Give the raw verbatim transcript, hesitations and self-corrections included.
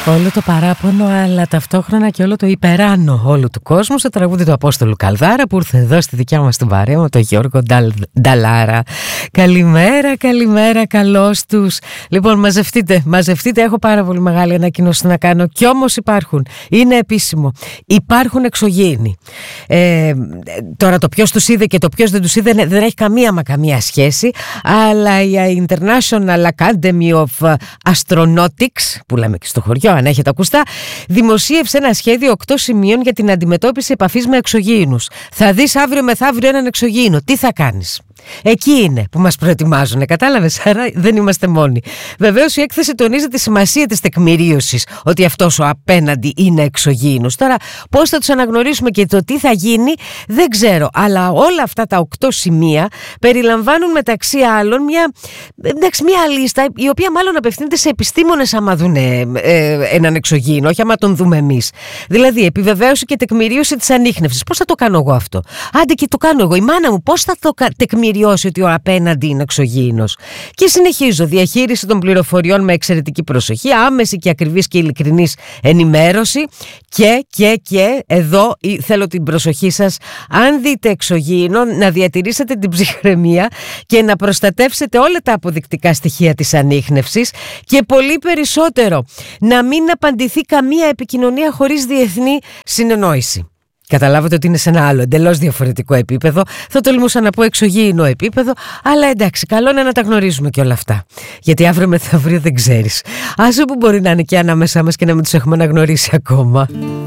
Όλο το παράπονο, αλλά ταυτόχρονα και όλο το υπεράνω όλου του κόσμου στο τραγούδι του Απόστολου Καλδάρα που ήρθε εδώ στη δικιά μας την παρέα με τον Γιώργο Νταλ, Νταλάρα. Καλημέρα, καλημέρα, καλώς τους. Λοιπόν, μαζευτείτε, μαζευτείτε. Έχω πάρα πολύ μεγάλη ανακοίνωση να κάνω. Κι όμως υπάρχουν. Είναι επίσημο. Υπάρχουν εξωγήινοι. Ε, τώρα το ποιος τους είδε και το ποιος δεν τους είδε δεν έχει καμία μα καμία σχέση. Αλλά η International Academy of Astronautics, που λέμε και στο χωριό, αν έχετε ακουστά, δημοσίευσε ένα σχέδιο οκτώ σημείων για την αντιμετώπιση επαφής με εξωγήινους. Θα δεις αύριο μεθαύριο έναν εξωγήινο. Τι θα κάνεις? Εκεί είναι που μας προετοιμάζουν, κατάλαβες, άρα δεν είμαστε μόνοι. Βεβαίως η έκθεση τονίζει τη σημασία της τεκμηρίωσης ότι αυτός ο απέναντι είναι εξωγήινος. Τώρα πώς θα τους αναγνωρίσουμε και το τι θα γίνει δεν ξέρω, αλλά όλα αυτά τα οκτώ σημεία περιλαμβάνουν μεταξύ άλλων μια, εντάξει, μια λίστα η οποία μάλλον απευθύνεται σε επιστήμονες άμα δουν ε, ε, έναν εξωγήινο, όχι άμα τον δούμε εμείς. Δηλαδή επιβεβαίωση και τεκμηρίωση της ανίχνευσης. Πώς θα το κάνω εγώ αυτό? Άντε και το κάνω εγώ. Η μάνα μου πώς θα το τεκμηριώσει ότι ο απέναντι είναι εξωγήινος? Και συνεχίζω. Διαχείριση των πληροφοριών με εξαιρετική προσοχή, άμεση και ακριβής και ειλικρινής ενημέρωση και, και, και εδώ θέλω την προσοχή σας. Αν δείτε εξωγήινο, να διατηρήσετε την ψυχραιμία και να προστατεύσετε όλα τα αποδεικτικά στοιχεία της ανίχνευσης και πολύ περισσότερο, να μην απαντηθεί καμία επικοινωνία χωρίς διεθνή συνεννόηση. Καταλάβατε ότι είναι σε ένα άλλο εντελώς διαφορετικό επίπεδο. Θα τολμούσα να πω εξωγήινο επίπεδο, αλλά εντάξει, καλό είναι να τα γνωρίζουμε και όλα αυτά. Γιατί αύριο μεθαύριο δεν ξέρεις. Άσε που μπορεί να είναι και ανάμεσά μας και να μην τους έχουμε αναγνωρίσει ακόμα.